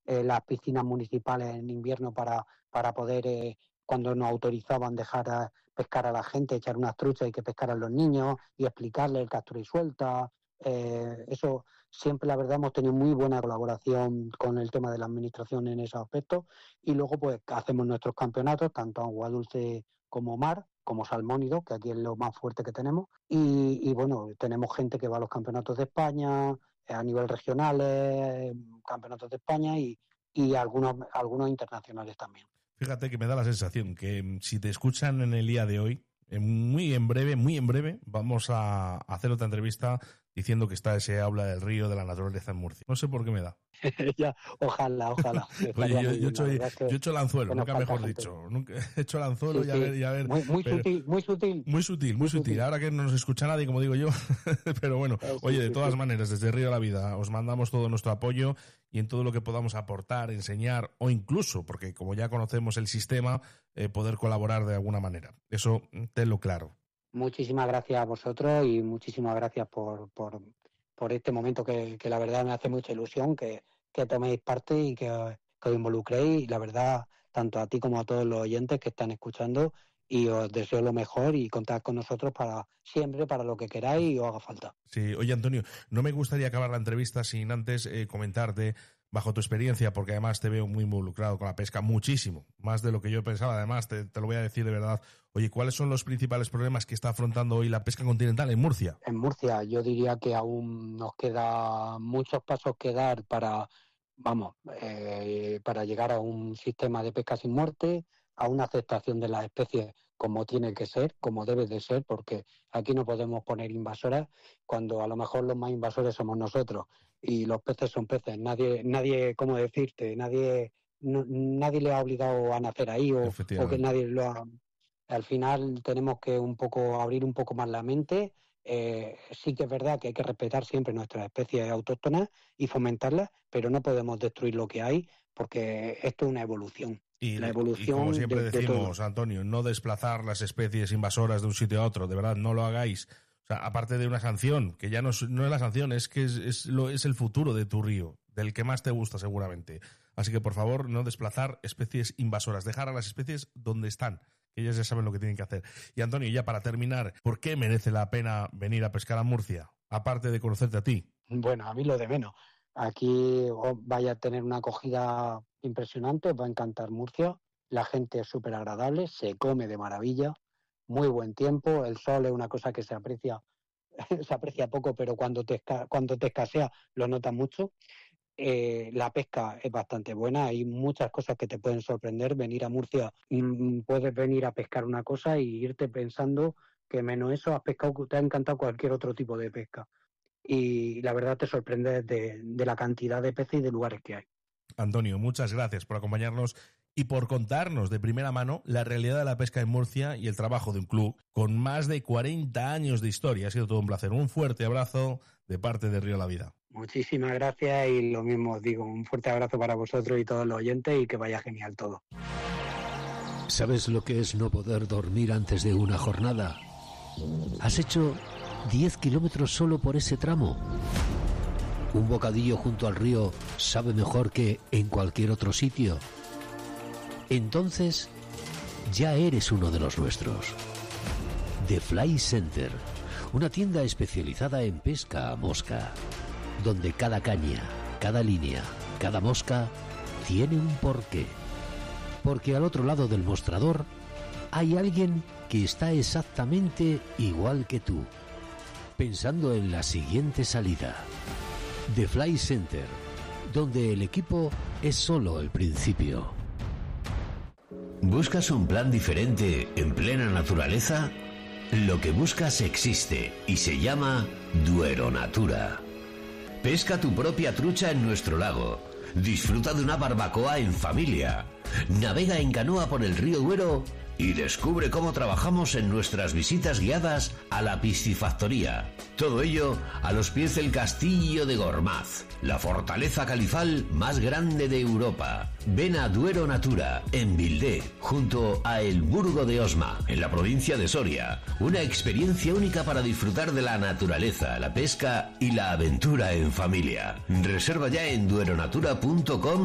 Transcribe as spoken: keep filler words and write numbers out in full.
eh, las piscinas municipales en invierno para, para poder, eh, cuando nos autorizaban dejar a pescar a la gente, echar unas truchas y que pescaran los niños y explicarles el captura y suelta. Eh, eso siempre, la verdad, hemos tenido muy buena colaboración con el tema de la administración en esos aspectos. Y luego pues hacemos nuestros campeonatos, tanto agua dulce como mar, como salmónido, que aquí es lo más fuerte que tenemos. Y, y bueno, tenemos gente que va a los campeonatos de España, a nivel regionales, campeonatos de España y, y algunos, algunos internacionales también. Fíjate que me da la sensación que si te escuchan en el día de hoy, muy en breve, muy en breve, vamos a hacer otra entrevista diciendo que está ese aula del río de la naturaleza en Murcia. No sé por qué me da. ya, ojalá, ojalá. Oye, yo, yo, hecho, yo he hecho el anzuelo, nunca mejor gente. dicho. Nunca he hecho el anzuelo sí, y a ver, y a ver. Muy, muy pero, sutil, muy sutil. Muy sutil, muy, muy sutil. sutil. Ahora que no nos escucha nadie, como digo yo. Pero bueno, sí, oye, de todas sí. maneras, desde Río de la Vida os mandamos todo nuestro apoyo y en todo lo que podamos aportar, enseñar o incluso, porque como ya conocemos el sistema, eh, poder colaborar de alguna manera. Eso tenlo claro. Muchísimas gracias a vosotros y muchísimas gracias por, por, por este momento que, que la verdad me hace mucha ilusión que, que toméis parte y que, que os involucréis. Y la verdad, tanto a ti como a todos los oyentes que están escuchando, y os deseo lo mejor y contad con nosotros para siempre, para lo que queráis y os haga falta. Sí, oye Antonio, no me gustaría acabar la entrevista sin antes eh, comentarte, bajo tu experiencia, porque además te veo muy involucrado con la pesca, muchísimo, más de lo que yo pensaba, además te, te lo voy a decir de verdad. Oye, ¿cuáles son los principales problemas que está afrontando hoy la pesca continental en Murcia? En Murcia yo diría que aún nos queda muchos pasos que dar para, vamos, eh, para llegar a un sistema de pesca sin muerte, a una aceptación de las especies como tiene que ser, como debe de ser, porque aquí no podemos poner invasoras cuando a lo mejor los más invasores somos nosotros y los peces son peces. Nadie, nadie, ¿cómo decirte? Nadie, no, nadie le ha obligado a nacer ahí o, o que nadie lo ha. Al final tenemos que un poco abrir un poco más la mente. Eh, sí que es verdad que hay que respetar siempre nuestras especies autóctonas y fomentarlas, pero no podemos destruir lo que hay porque esto es una evolución. Y, la evolución y como siempre de, decimos, de Antonio, no desplazar las especies invasoras de un sitio a otro, de verdad, no lo hagáis. O sea, aparte de una sanción, que ya no es, no es la sanción, es que es, es, lo, es el futuro de tu río, del que más te gusta seguramente. Así que, por favor, no desplazar especies invasoras, dejar a las especies donde están, que ellas ya saben lo que tienen que hacer. Y Antonio, ya para terminar, ¿por qué merece la pena venir a pescar a Murcia? Aparte de conocerte a ti. Bueno, a mí lo de menos. Aquí vaya a tener una acogida impresionante, os va a encantar Murcia, la gente es súper agradable, se come de maravilla, muy buen tiempo, el sol es una cosa que se aprecia, se aprecia poco, pero cuando te, cuando te escasea lo notas mucho. Eh, la pesca es bastante buena, hay muchas cosas que te pueden sorprender. Venir a Murcia, mmm, puedes venir a pescar una cosa y irte pensando que menos eso has pescado, te ha encantado cualquier otro tipo de pesca. Y la verdad te sorprende de, de la cantidad de peces y de lugares que hay. Antonio, muchas gracias por acompañarnos y por contarnos de primera mano la realidad de la pesca en Murcia y el trabajo de un club con más de cuarenta años de historia. Ha sido todo un placer. Un fuerte abrazo de parte de Río de la Vida. Muchísimas gracias y lo mismo os digo, un fuerte abrazo para vosotros y todos los oyentes y que vaya genial todo. ¿Sabes lo que es no poder dormir antes de una jornada? ¿Has hecho diez kilómetros solo por ese tramo? ¿Un bocadillo junto al río sabe mejor que en cualquier otro sitio? Entonces, ya eres uno de los nuestros. The Fly Center, una tienda especializada en pesca a mosca, donde cada caña, cada línea, cada mosca tiene un porqué. Porque al otro lado del mostrador hay alguien que está exactamente igual que tú, pensando en la siguiente salida. The Fly Center, donde el equipo es solo el principio. ¿Buscas un plan diferente en plena naturaleza? Lo que buscas existe y se llama Duero Natura. Pesca tu propia trucha en nuestro lago. Disfruta de una barbacoa en familia. Navega en canoa por el río Duero y descubre cómo trabajamos en nuestras visitas guiadas a la piscifactoría. Todo ello a los pies del castillo de Gormaz, la fortaleza califal más grande de Europa. Ven a Duero Natura, en Vildé, junto a El Burgo de Osma, en la provincia de Soria. Una experiencia única para disfrutar de la naturaleza, la pesca y la aventura en familia. Reserva ya en dueronatura punto com